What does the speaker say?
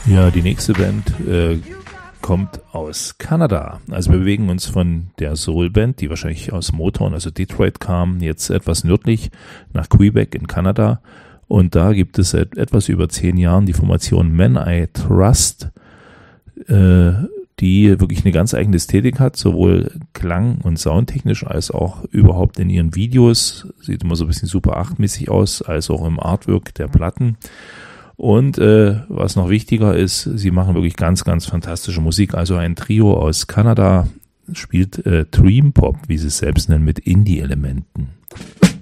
Ja, die nächste Band kommt aus Kanada. Also wir bewegen uns von der Soul-Band, die wahrscheinlich aus Motown, also Detroit kam, jetzt etwas nördlich nach Quebec in Kanada. Und da gibt es seit etwas über 10 Jahren die Formation Men I Trust, die wirklich eine ganz eigene Ästhetik hat, sowohl klang- und soundtechnisch als auch überhaupt in ihren Videos. Sieht immer so ein bisschen Super 8-mäßig aus, als auch im Artwork der Platten. Und was noch wichtiger ist, sie machen wirklich ganz, ganz fantastische Musik. Also ein Trio aus Kanada spielt Dream Pop, wie sie es selbst nennen, mit Indie-Elementen.